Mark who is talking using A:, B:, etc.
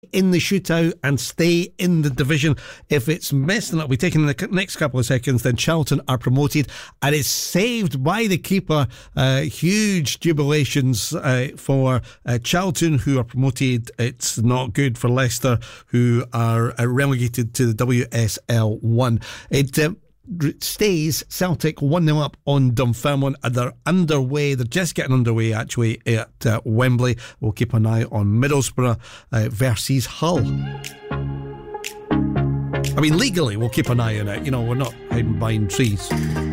A: in the shootout and stay in the division. If it's messing up, we take in the next couple of seconds, then Charlton are promoted, and it's saved by the keeper. Huge jubilations for Charlton, who are promoted. It's not good for Leicester, who are relegated to the WSL 1. It stays Celtic 1-0 up on Dunfermline, and they're underway. They're just getting underway actually at Wembley. We'll keep an eye on Middlesbrough versus Hull. I mean, legally we'll keep an eye on it. You know, we're not hiding behind trees.